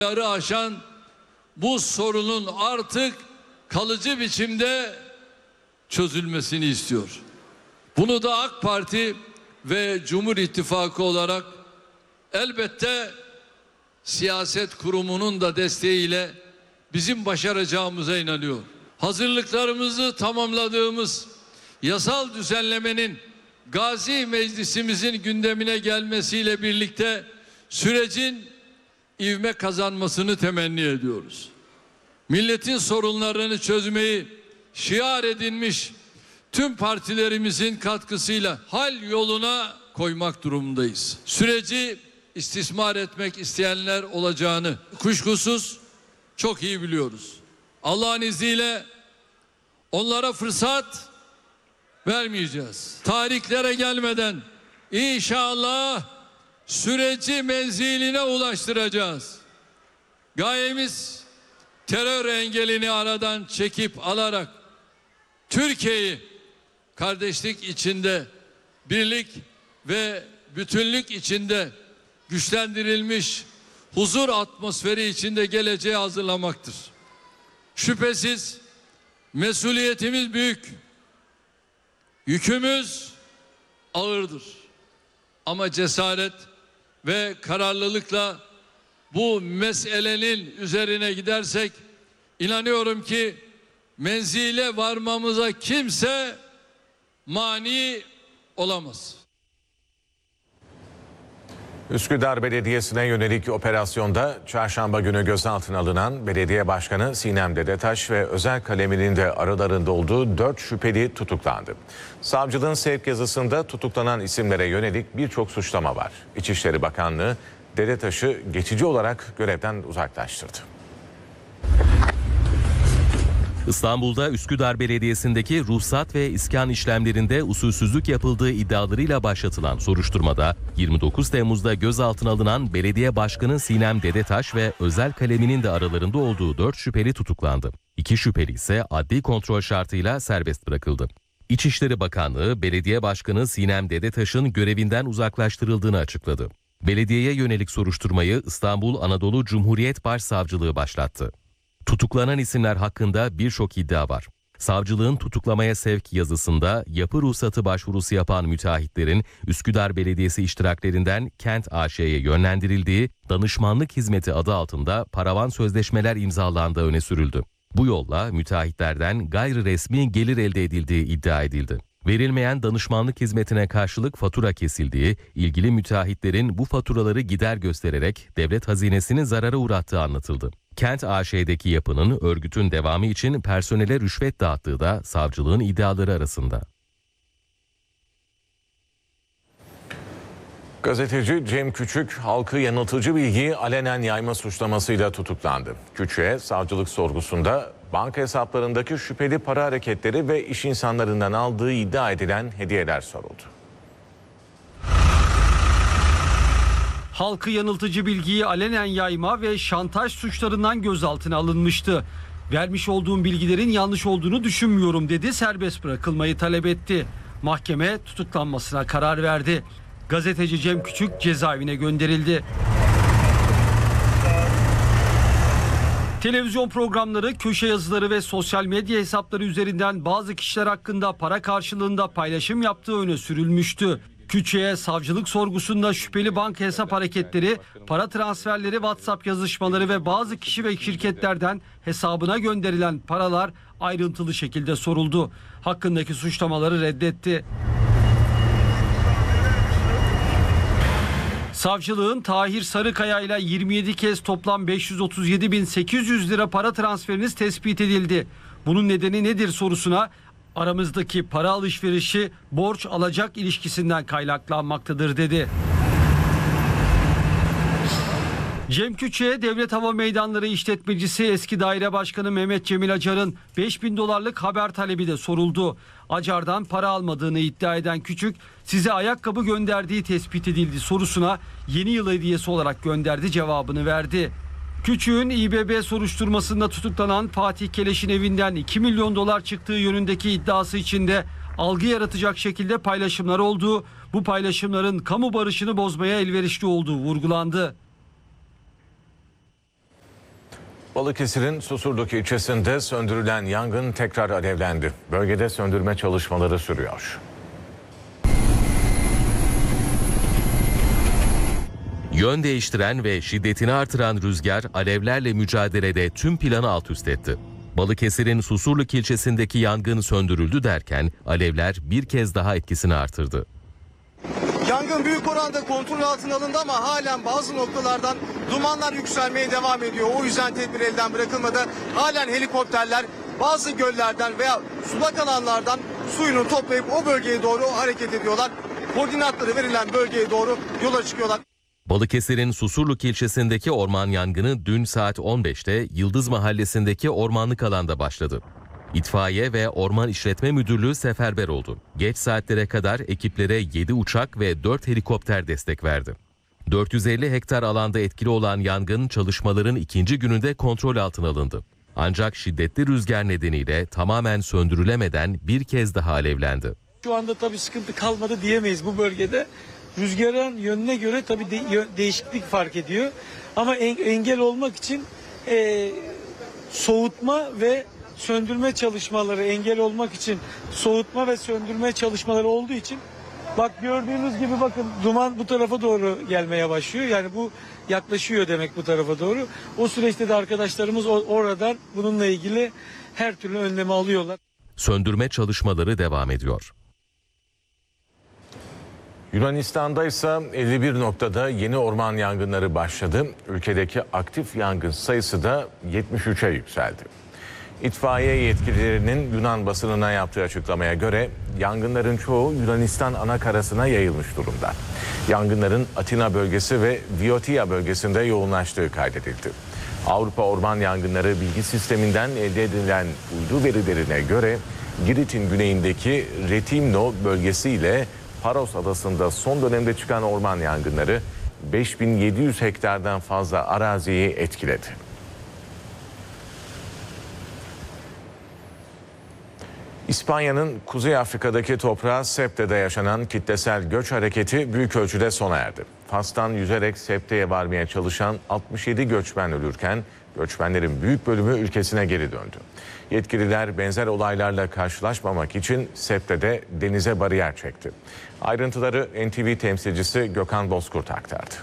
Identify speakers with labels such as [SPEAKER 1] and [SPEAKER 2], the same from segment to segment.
[SPEAKER 1] aşan bu sorunun artık kalıcı biçimde çözülmesini istiyor. Bunu da AK Parti ve Cumhur İttifakı olarak elbette siyaset kurumunun da desteğiyle bizim başaracağımıza inanıyor. Hazırlıklarımızı tamamladığımız yasal düzenlemenin Gazi Meclisimizin gündemine gelmesiyle birlikte sürecin ivme kazanmasını temenni ediyoruz. Milletin sorunlarını çözmeyi şiar edinmiş tüm partilerimizin katkısıyla hal yoluna koymak durumundayız. Süreci istismar etmek isteyenler olacağını kuşkusuz çok iyi biliyoruz. Allah'ın izniyle onlara fırsat vermeyeceğiz. Tarihlere gelmeden inşallah süreci menziline ulaştıracağız. Gayemiz terör engelini aradan çekip alarak Türkiye'yi kardeşlik içinde, birlik ve bütünlük içinde güçlendirilmiş huzur atmosferi içinde geleceğe hazırlamaktır. Şüphesiz mesuliyetimiz büyük, yükümüz ağırdır. Ama cesaret ve kararlılıkla bu meselenin üzerine gidersek inanıyorum ki menzile varmamıza kimse mani olamaz.
[SPEAKER 2] Üsküdar Belediyesi'ne yönelik operasyonda çarşamba günü gözaltına alınan belediye başkanı Sinem Dedetaş ve özel kaleminin de aralarında olduğu 4 şüpheli tutuklandı. Savcılığın sevk yazısında tutuklanan isimlere yönelik birçok suçlama var. İçişleri Bakanlığı Dedetaş'ı geçici olarak görevden uzaklaştırdı.
[SPEAKER 3] İstanbul'da Üsküdar Belediyesi'ndeki ruhsat ve iskan işlemlerinde usulsüzlük yapıldığı iddialarıyla başlatılan soruşturmada 29 Temmuz'da gözaltına alınan belediye başkanı Sinem Dedetaş ve özel kaleminin de aralarında olduğu 4 şüpheli tutuklandı. 2 şüpheli ise adli kontrol şartıyla serbest bırakıldı. İçişleri Bakanlığı belediye başkanı Sinem Dedetaş'ın görevinden uzaklaştırıldığını açıkladı. Belediyeye yönelik soruşturmayı İstanbul Anadolu Cumhuriyet Başsavcılığı başlattı. Tutuklanan isimler hakkında birçok iddia var. Savcılığın tutuklamaya sevk yazısında yapı ruhsatı başvurusu yapan müteahhitlerin Üsküdar Belediyesi iştiraklerinden Kent AŞ'ye yönlendirildiği danışmanlık hizmeti adı altında paravan sözleşmeler imzalandığı öne sürüldü. Bu yolla müteahhitlerden gayri resmi gelir elde edildiği iddia edildi. Verilmeyen danışmanlık hizmetine karşılık fatura kesildiği, ilgili müteahhitlerin bu faturaları gider göstererek devlet hazinesini zarara uğrattığı anlatıldı. Kent AŞ'deki yapının örgütün devamı için personele rüşvet dağıttığı da savcılığın iddiaları arasında.
[SPEAKER 2] Gazeteci Cem Küçük, halkı yanıltıcı bilgiyi alenen yayma suçlamasıyla tutuklandı. Küçük'e savcılık sorgusunda banka hesaplarındaki şüpheli para hareketleri ve iş insanlarından aldığı iddia edilen hediyeler soruldu.
[SPEAKER 4] Halkı yanıltıcı bilgiyi alenen yayma ve şantaj suçlarından gözaltına alınmıştı. Vermiş olduğum bilgilerin yanlış olduğunu düşünmüyorum dedi, serbest bırakılmayı talep etti. Mahkeme tutuklanmasına karar verdi. Gazeteci Cem Küçük cezaevine gönderildi. Televizyon programları, köşe yazıları ve sosyal medya hesapları üzerinden bazı kişiler hakkında para karşılığında paylaşım yaptığı öne sürülmüştü. Küçük'e savcılık sorgusunda şüpheli banka hesap hareketleri, para transferleri, WhatsApp yazışmaları ve bazı kişi ve şirketlerden hesabına gönderilen paralar ayrıntılı şekilde soruldu. Hakkındaki suçlamaları reddetti. Savcılığın Tahir Sarıkaya ile 27 kez toplam 537.800 lira para transferiniz tespit edildi. Bunun nedeni nedir sorusuna aramızdaki para alışverişi borç alacak ilişkisinden kaynaklanmaktadır dedi. Cem Küçük'e Devlet Hava Meydanları işletmecisi eski daire başkanı Mehmet Cemil Acar'ın 5.000 dolarlık haber talebi de soruldu. Acar'dan para almadığını iddia eden Küçük, size ayakkabı gönderdiği tespit edildi sorusuna yeni yıl hediyesi olarak gönderdi cevabını verdi. Küçük'ün İBB soruşturmasında tutuklanan Fatih Keleş'in evinden 2 milyon dolar çıktığı yönündeki iddiası içinde algı yaratacak şekilde paylaşımlar olduğu, bu paylaşımların kamu barışını bozmaya elverişli olduğu vurgulandı.
[SPEAKER 2] Balıkesir'in Susurluk ilçesinde söndürülen yangın tekrar alevlendi. Bölgede söndürme çalışmaları sürüyor.
[SPEAKER 3] Yön değiştiren ve şiddetini artıran rüzgar alevlerle mücadelede tüm planı alt üst etti. Balıkesir'in Susurluk ilçesindeki yangın söndürüldü derken alevler bir kez daha etkisini artırdı.
[SPEAKER 5] Yangın büyük oranda kontrol altına alındı ama halen bazı noktalardan dumanlar yükselmeye devam ediyor. O yüzden tedbir elden bırakılmadı. Halen helikopterler bazı göllerden veya sulak alanlardan suyunu toplayıp o bölgeye doğru hareket ediyorlar. Koordinatları verilen bölgeye doğru yola çıkıyorlar.
[SPEAKER 3] Balıkesir'in Susurluk ilçesindeki orman yangını dün saat 15'te Yıldız Mahallesi'ndeki ormanlık alanda başladı. İtfaiye ve Orman İşletme Müdürlüğü seferber oldu. Geç saatlere kadar ekiplere 7 uçak ve 4 helikopter destek verdi. 450 hektar alanda etkili olan yangın çalışmaların ikinci gününde kontrol altına alındı. Ancak şiddetli rüzgar nedeniyle tamamen söndürülemeden bir kez daha alevlendi.
[SPEAKER 6] Şu anda tabii sıkıntı kalmadı diyemeyiz bu bölgede. Rüzgarın yönüne göre tabii değişiklik fark ediyor. Ama engel olmak için soğutma ve söndürme çalışmaları, engel olmak için soğutma ve söndürme çalışmaları olduğu için bak gördüğünüz gibi bakın duman bu tarafa doğru gelmeye başlıyor. Yani bu yaklaşıyor demek bu tarafa doğru. O süreçte de arkadaşlarımız oradan bununla ilgili her türlü önlemi alıyorlar.
[SPEAKER 3] Söndürme çalışmaları devam ediyor.
[SPEAKER 2] Yunanistan'da ise 51 noktada yeni orman yangınları başladı. Ülkedeki aktif yangın sayısı da 73'e yükseldi. İtfaiye yetkililerinin Yunan basınına yaptığı açıklamaya göre yangınların çoğu Yunanistan anakarasına yayılmış durumda. Yangınların Atina bölgesi ve Viotia bölgesinde yoğunlaştığı kaydedildi. Avrupa Orman Yangınları Bilgi Sisteminden elde edilen uydu verilerine göre Girit'in güneyindeki Retimno bölgesi ile Paros adasında son dönemde çıkan orman yangınları 5700 hektardan fazla araziyi etkiledi. İspanya'nın Kuzey Afrika'daki toprağı Ceute'de yaşanan kitlesel göç hareketi büyük ölçüde sona erdi. Fas'tan yüzerek Ceute'ye varmaya çalışan 67 göçmen ölürken göçmenlerin büyük bölümü ülkesine geri döndü. Yetkililer benzer olaylarla karşılaşmamak için Ceute'de denize bariyer çekti. Ayrıntıları NTV temsilcisi Gökhan Bozkurt aktardı.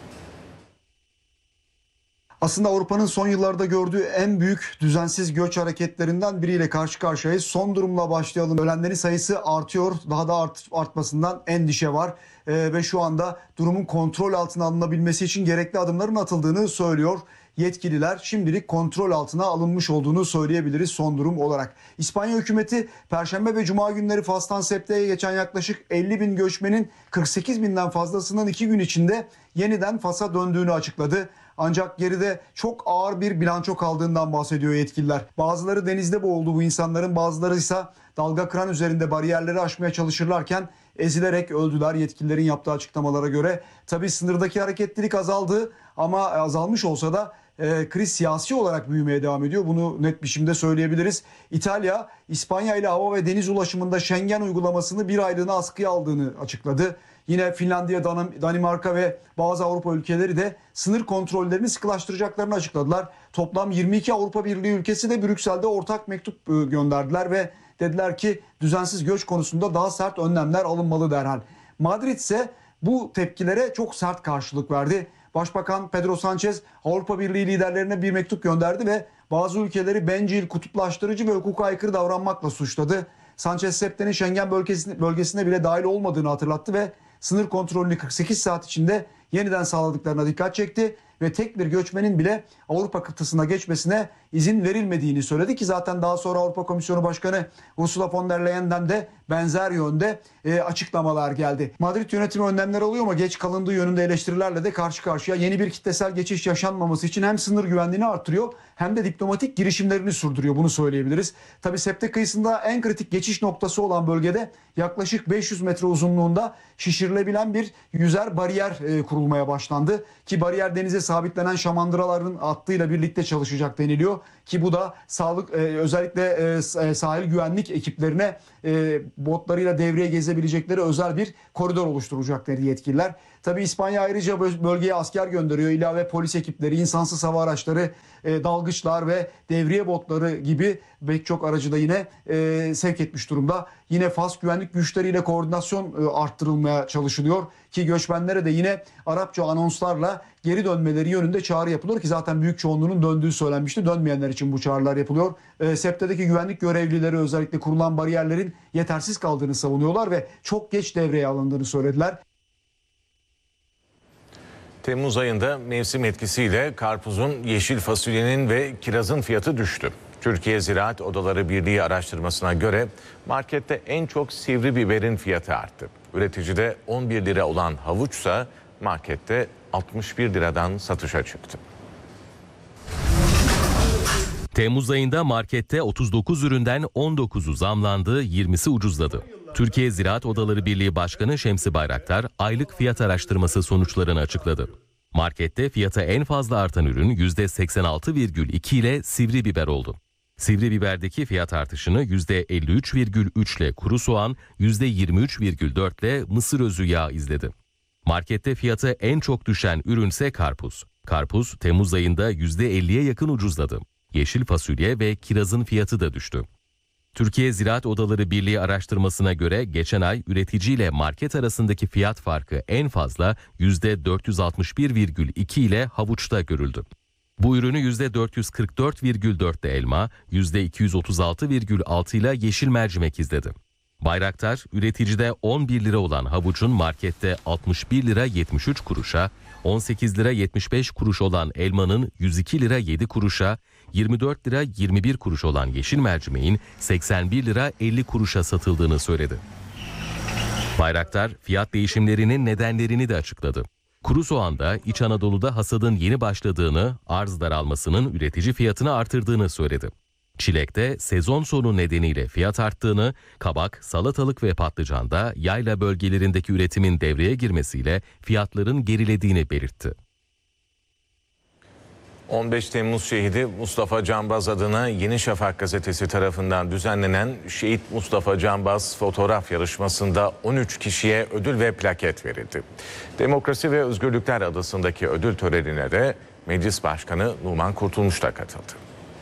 [SPEAKER 7] Aslında Avrupa'nın son yıllarda gördüğü en büyük düzensiz göç hareketlerinden biriyle karşı karşıyayız. Son durumla başlayalım. Ölenlerin sayısı artıyor. Daha da artmasından endişe var. Ve şu anda durumun kontrol altına alınabilmesi için gerekli adımların atıldığını söylüyor yetkililer. Şimdilik kontrol altına alınmış olduğunu söyleyebiliriz son durum olarak. İspanya hükümeti Perşembe ve Cuma günleri Fas'tan Ceute'ye geçen yaklaşık 50 bin göçmenin 48 binden fazlasının 2 gün içinde yeniden Fas'a döndüğünü açıkladı. Ancak geride çok ağır bir bilanço kaldığından bahsediyor yetkililer. Bazıları denizde boğuldu bu insanların, bazıları ise dalga kıran üzerinde bariyerleri aşmaya çalışırlarken ezilerek öldüler yetkililerin yaptığı açıklamalara göre. Tabii sınırdaki hareketlilik azaldı ama azalmış olsa da kriz siyasi olarak büyümeye devam ediyor. Bunu net biçimde söyleyebiliriz. İtalya, İspanya ile hava ve deniz ulaşımında Schengen uygulamasını bir aylığına askıya aldığını açıkladı. Yine Finlandiya, Danimarka ve bazı Avrupa ülkeleri de sınır kontrollerini sıkılaştıracaklarını açıkladılar. Toplam 22 Avrupa Birliği ülkesi de Brüksel'de ortak mektup gönderdiler ve dediler ki düzensiz göç konusunda daha sert önlemler alınmalı derhal. Madrid ise bu tepkilere çok sert karşılık verdi. Başbakan Pedro Sanchez Avrupa Birliği liderlerine bir mektup gönderdi ve bazı ülkeleri bencil, kutuplaştırıcı ve hukuka aykırı davranmakla suçladı. Sanchez Ceute'nin Schengen bölgesine bile dahil olmadığını hatırlattı ve sınır kontrolünü 48 saat içinde yeniden sağladıklarına dikkat çekti ve tek bir göçmenin bile Avrupa kıtasına geçmesine izin verilmediğini söyledi ki zaten daha sonra Avrupa Komisyonu Başkanı Ursula von der Leyen'den de benzer yönde açıklamalar geldi. Madrid yönetimi önlemler alıyor ama geç kalındığı yönünde eleştirilerle de karşı karşıya. Yeni bir kitlesel geçiş yaşanmaması için hem sınır güvenliğini artırıyor hem de diplomatik girişimlerini sürdürüyor, bunu söyleyebiliriz. Tabii Ceute kıyısında en kritik geçiş noktası olan bölgede yaklaşık 500 metre uzunluğunda şişirilebilen bir yüzer bariyer kurulmaya başlandı. Ki bariyer denize sabitlenen şamandıraların hattıyla birlikte çalışacak deniliyor. Ki bu da özellikle sahil güvenlik ekiplerine botlarıyla devreye gezebilecekleri özel bir koridor oluşturacak dedi yetkililer. Tabii İspanya ayrıca bölgeye asker gönderiyor. İlave polis ekipleri, insansız hava araçları, dalgıçlar ve devriye botları gibi pek çok aracı da yine sevk etmiş durumda. Yine Fas güvenlik güçleriyle koordinasyon arttırılmaya çalışılıyor ki göçmenlere de yine Arapça anonslarla geri dönmeleri yönünde çağrı yapılıyor ki zaten büyük çoğunluğunun döndüğü söylenmişti. Dönmeyenler için bu çağrılar yapılıyor. Sept'teki güvenlik görevlileri özellikle kurulan bariyerlerin yetersiz kaldığını savunuyorlar ve çok geç devreye alındığını söylediler.
[SPEAKER 2] Temmuz ayında mevsim etkisiyle karpuzun, yeşil fasulyenin ve kirazın fiyatı düştü. Türkiye Ziraat Odaları Birliği araştırmasına göre markette en çok sivri biberin fiyatı arttı. Üreticide 11 lira olan havuçsa markette 61 liradan satışa çıktı.
[SPEAKER 3] Temmuz ayında markette 39 üründen 19'u zamlandı, 20'si ucuzladı. Türkiye Ziraat Odaları Birliği Başkanı Şemsi Bayraktar aylık fiyat araştırması sonuçlarını açıkladı. Markette fiyata en fazla artan ürün %86,2 ile sivri biber oldu. Sivri biberdeki fiyat artışını %53,3 ile kuru soğan, %23,4 ile mısır özü yağı izledi. Markette fiyatı en çok düşen ürünse karpuz. Karpuz Temmuz ayında %50'ye yakın ucuzladı. Yeşil fasulye ve kirazın fiyatı da düştü. Türkiye Ziraat Odaları Birliği araştırmasına göre geçen ay üretici ile market arasındaki fiyat farkı en fazla %461,2 ile havuçta görüldü. Bu ürünü %444,4 ile elma, %236,6 ile yeşil mercimek izledi. Bayraktar, üreticide 11 lira olan havucun markette 61 lira 73 kuruşa, 18 lira 75 kuruş olan elmanın 102 lira 7 kuruşa, 24 lira 21 kuruş olan yeşil mercimeğin 81 lira 50 kuruşa satıldığını söyledi. Bayraktar, fiyat değişimlerinin nedenlerini de açıkladı. Kuru soğanda İç Anadolu'da hasadın yeni başladığını, arz daralmasının üretici fiyatını artırdığını söyledi. Çilekte sezon sonu nedeniyle fiyat arttığını, kabak, salatalık ve patlıcanda yayla bölgelerindeki üretimin devreye girmesiyle fiyatların gerilediğini belirtti.
[SPEAKER 2] 15 Temmuz şehidi Mustafa Canbaz adına Yeni Şafak gazetesi tarafından düzenlenen Şehit Mustafa Canbaz fotoğraf yarışmasında 13 kişiye ödül ve plaket verildi. Demokrasi ve Özgürlükler Adası'ndaki ödül törenine de Meclis Başkanı Numan Kurtulmuş da katıldı.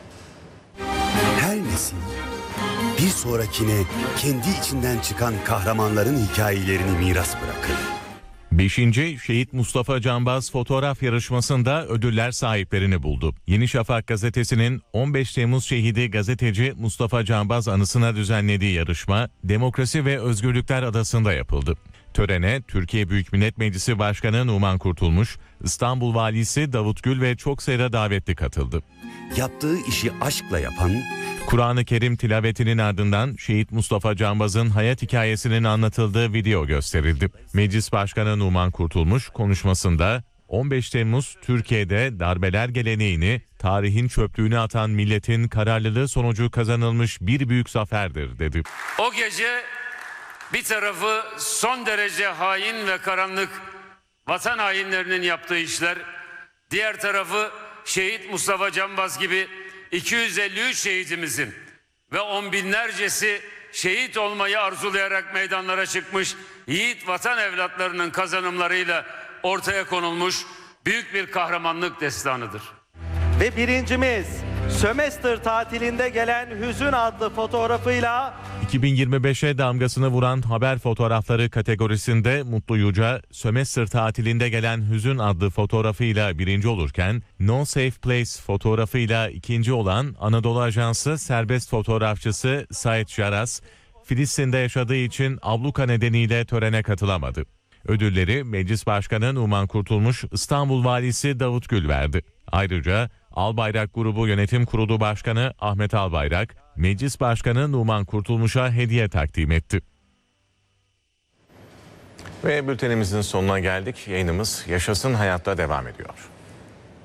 [SPEAKER 8] Her nesil bir sonrakine kendi içinden çıkan kahramanların hikayelerini miras bırakır.
[SPEAKER 9] 5. Şehit Mustafa Canbaz fotoğraf yarışmasında ödüller sahiplerini buldu. Yeni Şafak gazetesinin 15 Temmuz şehidi gazeteci Mustafa Canbaz anısına düzenlediği yarışma Demokrasi ve Özgürlükler Adası'nda yapıldı. Törene Türkiye Büyük Millet Meclisi Başkanı Numan Kurtulmuş, İstanbul Valisi Davut Gül ve çok sayıda davetli katıldı.
[SPEAKER 8] Yaptığı işi aşkla yapan,
[SPEAKER 9] Kur'an-ı Kerim tilavetinin ardından Şehit Mustafa Canbaz'ın hayat hikayesinin anlatıldığı video gösterildi. Meclis Başkanı Numan Kurtulmuş konuşmasında 15 Temmuz Türkiye'de darbeler geleneğini, tarihin çöplüğüne atan milletin kararlılığı sonucu kazanılmış bir büyük zaferdir dedi.
[SPEAKER 10] O gece bir tarafı son derece hain ve karanlık vatan hainlerinin yaptığı işler, diğer tarafı Şehit Mustafa Canbaz gibi 253 şehidimizin ve on binlercesi şehit olmayı arzulayarak meydanlara çıkmış yiğit vatan evlatlarının kazanımlarıyla ortaya konulmuş büyük bir kahramanlık destanıdır.
[SPEAKER 11] Ve birincimiz sömestr tatilinde gelen Hüzün adlı fotoğrafıyla
[SPEAKER 9] 2025'e damgasını vuran haber fotoğrafları kategorisinde Mutlu Yüce, sömestr tatilinde gelen Hüzün adlı fotoğrafıyla birinci olurken, No Safe Place fotoğrafıyla ikinci olan Anadolu Ajansı serbest fotoğrafçısı Sait Jaras, Filistin'de yaşadığı için abluka nedeniyle törene katılamadı. Ödülleri Meclis Başkanı Numan Kurtulmuş, İstanbul Valisi Davut Gül verdi. Ayrıca Albayrak Grubu Yönetim Kurulu Başkanı Ahmet Albayrak, Meclis Başkanı Numan Kurtulmuş'a hediye takdim etti.
[SPEAKER 2] Ve bültenimizin sonuna geldik. Yayınımız Yaşasın Hayat'ta devam ediyor.